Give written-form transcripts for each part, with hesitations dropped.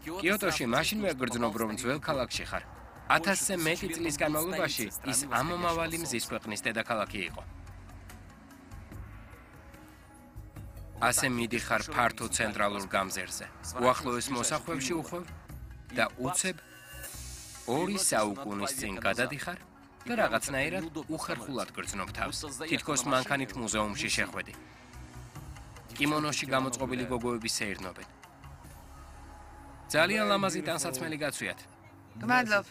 კიოტოში მაშინვე გრძნობ, რომ ძველ ქალაქში ხარ. 1000-ზე მეტი წლის განმავლობაში ის ამომავალი მზის ქვეყნის დედაქალაქი იყო. ასე მიდიხარ ფართო ცენტრალურ გამზერზე. უახლოეს მოსახვევში უხვევ და უცებ 2 საუკუნის წინ გადადიხარ და რაღაცნაირად უხერხულად გრძნობ თავს. თითქოს მანქანით მუზეუმში შეხვედი. კიმონოში გამოწყობილი გოგოები სეირნობენ. ძალიან ლამაზი ტანსაცმელი გაცვიათ. გმადლობ.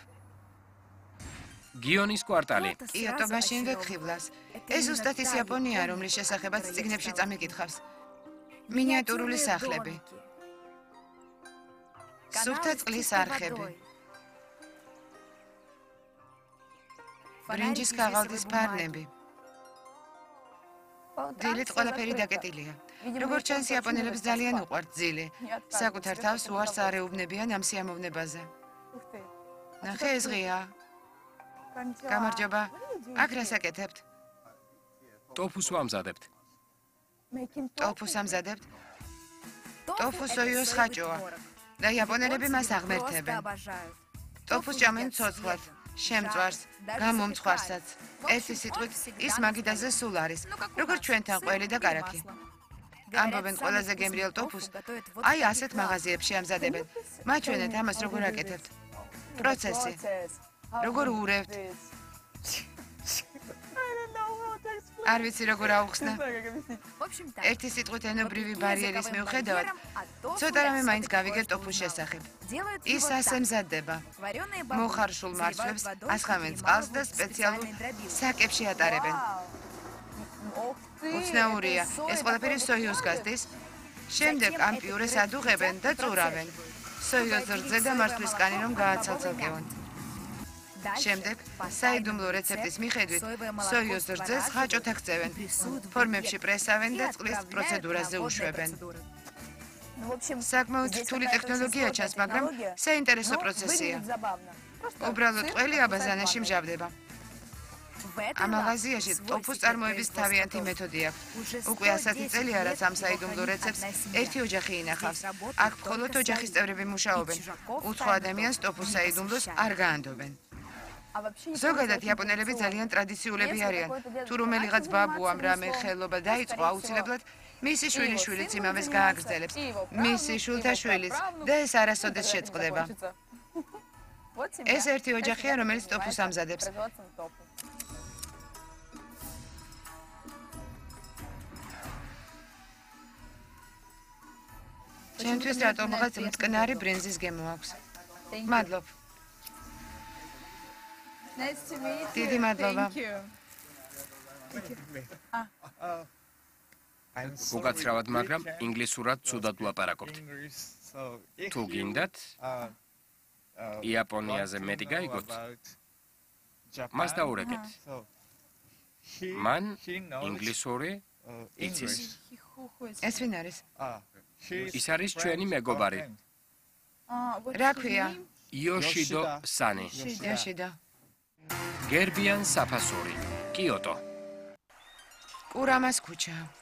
გიონის კვარტალი. კიოტო მაშინ ვეკხიბლას. ეს ზუსტად ის იაპონია, რომლის შესახებაც წიგნებში წამიკითხავს. მინიატურული სახლები. სუფთა წყლის არხები. ბრინჯის ქაღალდის ფარნები. დილით ყველაფერი დაკეტილია. როგორც ჩანს, იაპონელებს ძალიან უყვართ ძილი. საკუთარ თავს უარს არეუბნებიან ამ სიამოვნებაზე. ნახე, ეს ღია. გამარჯობა. აქ რას აკეთებთ? ტოფუს ვამზადებთ. ტოფუს ამზადებთ? ტოფუ სოიოს ხაჭოა და იაპონელები მას აღმერთებენ. ტოფუს ჭამენ ცოცხლად, შემწვარს, გამომწვარსაც. ერთი სიტყვით, ის მაგიდაზე სულ არის, როგორც ჩვენთან ყველი და კარაქი. ამბობენ ყველაზე გემრიელ ტოფუს, აი ასეთ მაღაზიებში ამზადებენ. მაჩვენეთ ამას როგორ აკეთებთ. პროცესი. როგორ ურევთ? არ ვიცი როგორ აუხსნა. ერთი სიტყვით ენობრივი ბარიერის მიუხედავად, ცოტა რამე მაინც გავიგებ ტოფუს შესახებ. ის ასე მზადდება. მოხარშულ მარცვლებს ასხამენ წყალს და სპეციალურ საკებში ატარებენ. უცნაურია, ეს ყველაფერი სოიოს გაზდის. შემდეგ ამ პიურეს ადუღებენ და წურავენ. სოიოს რძე და მარცვლის კანი რომ გააცალცალკევონ. შემდეგ, საიდუმლო რეცეპტის მიხედვით, სოიოს რძეს ხაჭოთ აქწევენ, ფორმებში პრესავენ და წყლის პროცედურაზე უშვებენ. საკმაოდ რთული ტექნოლოგია ჩანს, მაგრამ საინტერესო პროცესია. უბრალოდ ყველი აბაზანაში მჟავდება. ამ მაღაზიაში ტოფუს წარმოების თავიანთი მეთოდი აქვს. უკვე 100 წელია, რაც ამ საიდუმლო რეცეპტს ერთი ოჯახი ინახავს. აქ მხოლოდ ოჯახის წევრები მუშაობენ. უცხო ადამიანს ტოფუს საიდუმლოს არ გაანდობენ. ზოგადად იაპონელები ძალიან ტრადიციულები არიან. თუ რომელიღაც ბაბუამ რამე ხელობა დაიწყო, აუცილებლად მისი შვილიშვილიც იმავეს გააგრძელებს. მისი შვილთა შვილიც და ეს არასოდეს შეწყდება. ეს ერთი ოჯახია, რომელიც ტოფუს ამზადებს. ჩემთვის რატომღაც მტკნარი ბრინზის გემო აქვს. მადლობ. დიდი მადლობა. უკაცრავად, მაგრამ ინგლისურად ცუდად ვლაპარაკობთ. თუ გინდათ, იაპონიაზე მეტი გაიგოთ, მას დაურეკეთ. მან ინგლისური იცის. ეს ვინ არის? ის არის ჩვენი მეგობარი. რა ქვია? იოშიდო სანი. იოშიდო. გერბიან საფასური, კიოტო. კურამას ქუჩა.